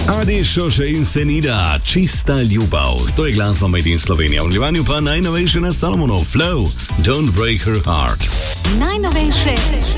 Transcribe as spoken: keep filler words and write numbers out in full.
Adi Šoše in Senida, čista ljubav. To je glasba Made in Slovenija. V nadaljevanju pa najnovejše na Solomonov Flow, Don't Break Her Heart. Najnovejše